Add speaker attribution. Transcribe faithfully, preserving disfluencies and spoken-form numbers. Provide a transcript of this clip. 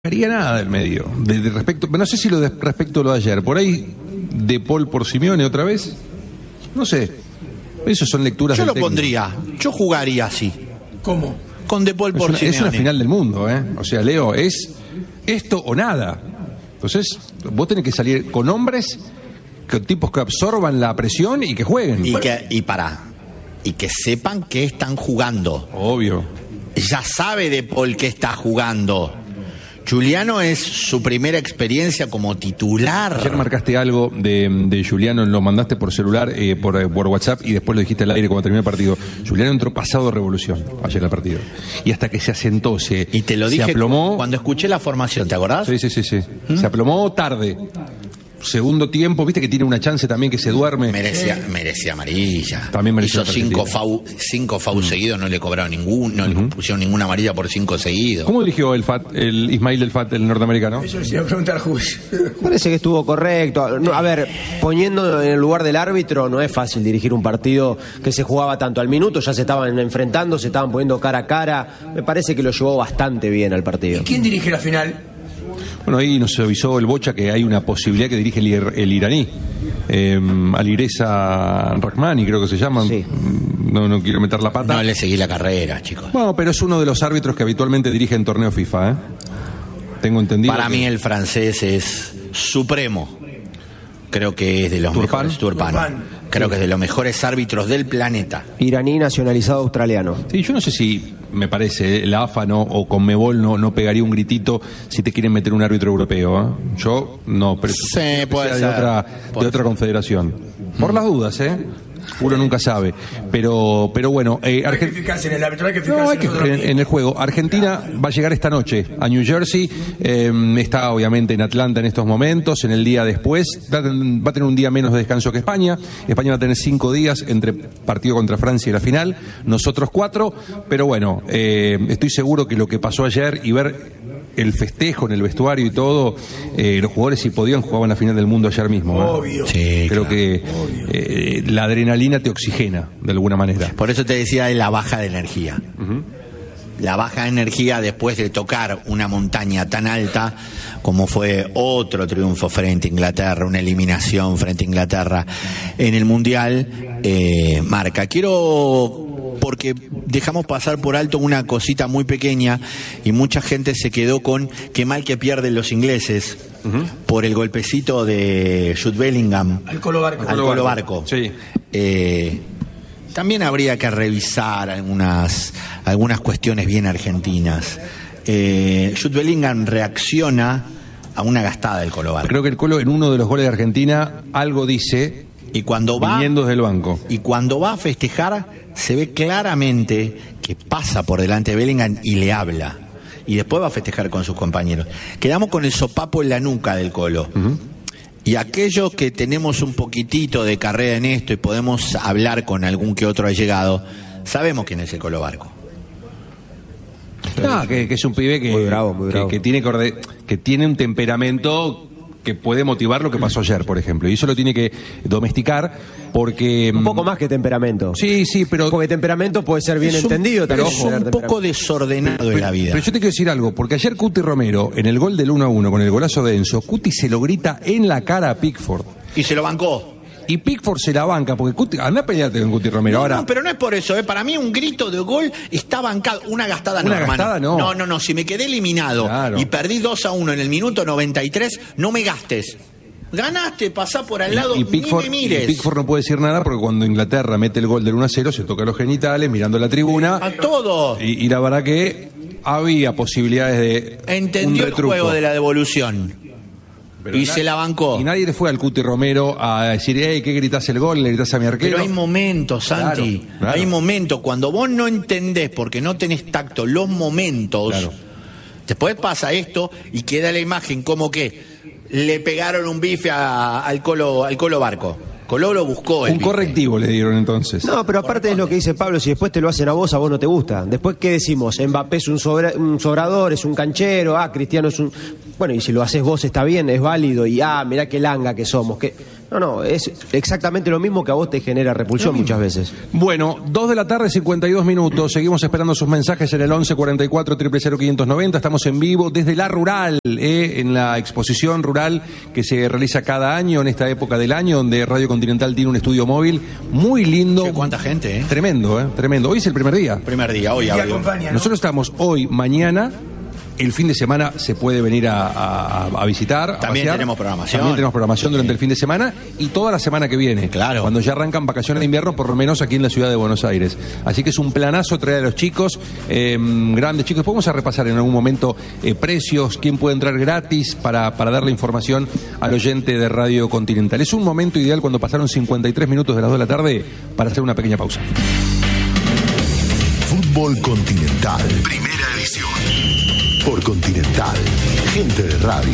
Speaker 1: haría nada del medio. De, de respecto, no sé si lo de respecto a lo de ayer. Por ahí, De Paul por Simeone otra vez. No sé. Esas son lecturas.
Speaker 2: Yo
Speaker 1: del
Speaker 2: lo
Speaker 1: técnico.
Speaker 2: pondría. Yo jugaría así.
Speaker 3: ¿Cómo?
Speaker 2: Con De Paul
Speaker 1: Es
Speaker 2: por
Speaker 1: una,
Speaker 2: Simeone.
Speaker 1: es una final del mundo, ¿eh? O sea, Leo, es esto o nada. Entonces, vos tenés que salir con hombres, con tipos que absorban la presión y que jueguen.
Speaker 2: Y que, y para. Y que sepan que están jugando.
Speaker 1: Obvio.
Speaker 2: Ya sabe De Paul que está jugando. Giuliano es su primera experiencia como titular.
Speaker 1: Ayer marcaste algo de, de Giuliano, lo mandaste por celular, eh, por, por WhatsApp, y después lo dijiste al aire cuando terminó el partido. Giuliano entró pasado de revolución ayer al partido. Y hasta que se asentó, se,
Speaker 2: Y te lo
Speaker 1: se
Speaker 2: dije
Speaker 1: aplomó.
Speaker 2: cuando escuché la formación, ¿te acordás?
Speaker 1: Sí, sí, sí, sí. ¿Mm? Se aplomó tarde. Segundo tiempo, viste que tiene una chance también que se duerme.
Speaker 2: Merecía, merecía amarilla.
Speaker 1: También merecía
Speaker 2: Hizo cinco
Speaker 1: tarjetita.
Speaker 2: fau, cinco fau
Speaker 1: Mm.
Speaker 2: seguidos, no le cobraron ningún, no
Speaker 1: Uh-huh.
Speaker 2: le pusieron ninguna amarilla por cinco seguidos.
Speaker 1: ¿Cómo dirigió el Fat, el Ismail del Fat, el norteamericano?
Speaker 3: Eso les iba a preguntar justo.
Speaker 4: Parece que estuvo correcto. No, a ver, poniendo en el lugar del árbitro, no es fácil dirigir un partido que se jugaba tanto al minuto, ya se estaban enfrentando, se estaban poniendo cara a cara. Me parece que lo llevó bastante bien al partido.
Speaker 3: ¿Quién dirige la final?
Speaker 1: Bueno, ahí nos avisó el Bocha que hay una posibilidad que dirige el, ir- el iraní. Eh, Alireza Rahmani, creo que se llama.
Speaker 4: Sí.
Speaker 1: No, no quiero meter la pata.
Speaker 2: No le seguí la carrera, chicos.
Speaker 1: Bueno, pero es uno de los árbitros que habitualmente dirigen torneo FIFA, ¿eh? Tengo entendido.
Speaker 2: Para
Speaker 1: que-
Speaker 2: mí el francés es supremo. Creo que es de los
Speaker 1: ¿Turpan?
Speaker 2: mejores. Turpan.
Speaker 3: Turpan.
Speaker 2: Creo que es de los mejores árbitros del planeta.
Speaker 4: Iraní nacionalizado australiano.
Speaker 1: Sí, yo no sé si, me parece, ¿eh? la A F A no, o Conmebol no, no pegaría un gritito si te quieren meter un árbitro europeo, ¿eh? Yo no, pero
Speaker 2: Sí,
Speaker 1: que
Speaker 2: puede
Speaker 1: sea de
Speaker 2: ser.
Speaker 1: otra,
Speaker 2: Puede
Speaker 1: de otra confederación. Por las dudas, ¿eh? Uno nunca sabe. Pero, pero bueno, eh,
Speaker 3: Hay que
Speaker 1: Argen-
Speaker 3: fijarse en el árbitro, hay que fijarse
Speaker 1: No, hay que
Speaker 3: en, nosotros
Speaker 1: en, en el juego. Argentina va a llegar esta noche a New Jersey. Eh, está obviamente en Atlanta en estos momentos. En el día después va a, ten- va a tener un día menos de descanso que España. España va a tener cinco días entre partido contra Francia y la final. Nosotros cuatro. Pero bueno, eh, estoy seguro que lo que pasó ayer y ver el festejo en el vestuario y todo, eh, los jugadores si podían jugaban la final del mundo ayer mismo, ¿eh?
Speaker 3: Obvio.
Speaker 2: Sí,
Speaker 1: Creo
Speaker 2: claro.
Speaker 1: que eh, la adrenalina te oxigena de alguna manera.
Speaker 2: Por eso te decía de la baja de energía. La baja de energía después de tocar una montaña tan alta como fue otro triunfo frente a Inglaterra, una eliminación frente a Inglaterra en el Mundial, eh, marca. Quiero, porque dejamos pasar por alto una cosita muy pequeña y mucha gente se quedó con qué mal que pierden los ingleses por el golpecito de Jude Bellingham
Speaker 3: Al Colo Barco.
Speaker 2: al Colo Barco.
Speaker 1: Sí.
Speaker 2: Eh, también habría que revisar algunas, algunas cuestiones bien argentinas. Eh, Jude Bellingham reacciona a una gastada del Colo Barco.
Speaker 1: Creo que el Colo en uno de los goles de Argentina algo dice
Speaker 2: Y cuando va,
Speaker 1: viniendo desde el banco.
Speaker 2: y cuando va a festejar, se ve claramente que pasa por delante de Bellingham y le habla. Y después va a festejar con sus compañeros. Quedamos con el sopapo en la nuca del Colo. Y aquellos que tenemos un poquitito de carrera en esto y podemos hablar con algún que otro allegado, sabemos quién es el Colo Barco.
Speaker 1: Ah, que, que es un pibe que,
Speaker 4: Muy bravo, muy
Speaker 1: que-
Speaker 4: bravo.
Speaker 1: que tiene que, orde- que tiene un temperamento que puede motivar lo que pasó ayer, por ejemplo. Y eso lo tiene que domesticar porque...
Speaker 4: Un poco más que temperamento.
Speaker 1: Sí, sí, pero...
Speaker 4: Porque temperamento puede ser bien
Speaker 2: Es un-
Speaker 4: entendido.
Speaker 2: pero
Speaker 4: también
Speaker 2: es
Speaker 4: tener
Speaker 2: un poco
Speaker 4: temperamento.
Speaker 2: desordenado en la vida.
Speaker 1: Pero yo te quiero decir algo, porque ayer Cuti Romero, en el gol del uno a uno, con el golazo de Enzo, Cuti se lo grita en la cara a Pickford.
Speaker 2: Y se lo bancó.
Speaker 1: Y Pickford se la banca, porque Cuti... Anda a pelearte con Cuti Romero.
Speaker 2: No,
Speaker 1: Ahora,
Speaker 2: no, pero no es por eso, ¿eh? Para mí un grito de gol está bancado. Una gastada no,
Speaker 1: Una
Speaker 2: hermano.
Speaker 1: gastada no.
Speaker 2: No, no, no. Si me quedé eliminado
Speaker 1: Claro.
Speaker 2: y perdí dos a uno en el minuto noventa y tres, no me gastes. Ganaste, pasá por al lado,
Speaker 1: y, Pickford,
Speaker 2: ni me mires.
Speaker 1: y Pickford no puede decir nada porque cuando Inglaterra mete el gol del uno a cero se toca los genitales mirando la tribuna.
Speaker 2: A todo.
Speaker 1: Y, y la verdad que había posibilidades de
Speaker 2: Entendió
Speaker 1: un
Speaker 2: el
Speaker 1: retruco.
Speaker 2: juego de la devolución.
Speaker 1: Pero
Speaker 2: y
Speaker 1: na-
Speaker 2: se la bancó.
Speaker 1: Y nadie le fue al Cuti Romero a decir, hey, ¿qué gritás el gol? ¿Le gritás a mi arquero?
Speaker 2: Pero hay momentos, Santi.
Speaker 1: Claro, claro.
Speaker 2: Hay momentos. Cuando vos no entendés, porque no tenés tacto, los momentos.
Speaker 1: Claro.
Speaker 2: Después pasa esto y queda la imagen como que le pegaron un bife a- al, colo, al Colo Barco. Colo lo buscó. el
Speaker 1: Un
Speaker 2: bife.
Speaker 1: correctivo le dieron entonces.
Speaker 4: No, pero aparte es lo que dice Pablo, si después te lo hacen a vos, a vos no te gusta. Después, ¿qué decimos? Mbappé es un, sobra- un sobrador, es un canchero, ah, Cristiano es un... Bueno, y si lo haces vos está bien, es válido, y ah, mirá qué langa que somos. Que... No, no, es exactamente lo mismo que a vos te genera repulsión muchas veces.
Speaker 1: Bueno, dos de la tarde, cincuenta y dos minutos. Seguimos esperando sus mensajes en el once cuarenta y cuatro, cero cero cero, quinientos noventa. Estamos en vivo desde La Rural, eh, en la exposición rural que se realiza cada año en esta época del año, donde Radio Continental tiene un estudio móvil muy lindo.
Speaker 2: Che, cuánta gente, ¿eh?
Speaker 1: Tremendo, ¿eh? Tremendo. Hoy es el primer día.
Speaker 2: Primer día, hoy
Speaker 3: Y
Speaker 2: abrió.
Speaker 3: acompaña, ¿no?
Speaker 1: Nosotros estamos hoy, mañana. El fin de semana se puede venir a, a, a visitar. a
Speaker 2: También
Speaker 1: pasear.
Speaker 2: tenemos programación.
Speaker 1: También tenemos programación durante el fin de semana y toda la semana que viene.
Speaker 2: Claro.
Speaker 1: Cuando ya arrancan vacaciones de invierno, por lo menos aquí en la ciudad de Buenos Aires. Así que es un planazo traer a los chicos, eh, grandes chicos. Vamos a repasar en algún momento eh, precios, quién puede entrar gratis para, para darle información al oyente de Radio Continental. Es un momento ideal cuando pasaron cincuenta y tres minutos de las dos de la tarde para hacer una pequeña pausa.
Speaker 5: Fútbol Continental. Primera edición. Por Continental. Gente de radio.